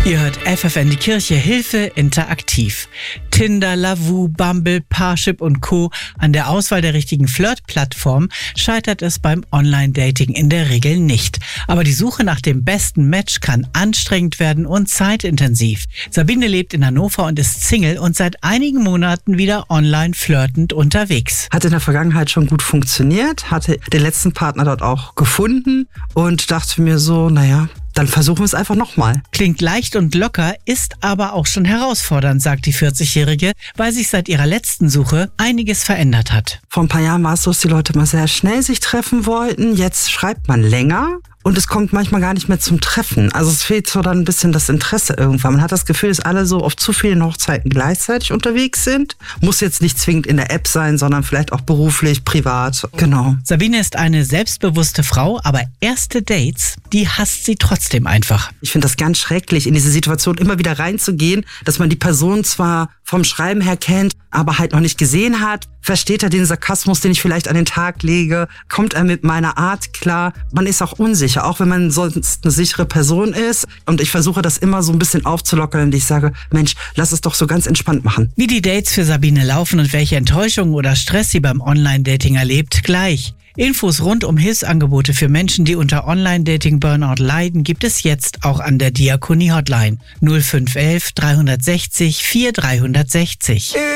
Ihr hört FFN die Kirche, Hilfe interaktiv. Tinder, Lavu, Bumble, Parship und Co. An der Auswahl der richtigen Flirt-Plattform scheitert es beim Online-Dating in der Regel nicht. Aber die Suche nach dem besten Match kann anstrengend werden und zeitintensiv. Sabine lebt in Hannover und ist Single und seit einigen Monaten wieder online flirtend unterwegs. Hat in der Vergangenheit schon gut funktioniert, hatte den letzten Partner dort auch gefunden und dachte mir so, dann versuchen wir es einfach nochmal. Klingt leicht und locker, ist aber auch schon herausfordernd, sagt die 40-Jährige, weil sich seit ihrer letzten Suche einiges verändert hat. Vor ein paar Jahren war es so, dass die Leute mal sehr schnell sich treffen wollten. Jetzt schreibt man länger. Und es kommt manchmal gar nicht mehr zum Treffen. Also es fehlt so dann ein bisschen das Interesse irgendwann. Man hat das Gefühl, dass alle so auf zu vielen Hochzeiten gleichzeitig unterwegs sind. Muss jetzt nicht zwingend in der App sein, sondern vielleicht auch beruflich, privat. Genau. Sabine ist eine selbstbewusste Frau, aber erste Dates, die hasst sie trotzdem einfach. Ich finde das ganz schrecklich, in diese Situation immer wieder reinzugehen, dass man die Person zwar vom Schreiben her kennt, aber halt noch nicht gesehen hat. Versteht er den Sarkasmus, den ich vielleicht an den Tag lege? Kommt er mit meiner Art klar? Man ist auch unsicher, auch wenn man sonst eine sichere Person ist. Und ich versuche das immer so ein bisschen aufzulockern, indem ich sage, Mensch, lass es doch so ganz entspannt machen. Wie die Dates für Sabine laufen und welche Enttäuschungen oder Stress sie beim Online-Dating erlebt, gleich. Infos rund um Hilfsangebote für Menschen, die unter Online-Dating-Burnout leiden, gibt es jetzt auch an der Diakonie-Hotline 0511 360 4360.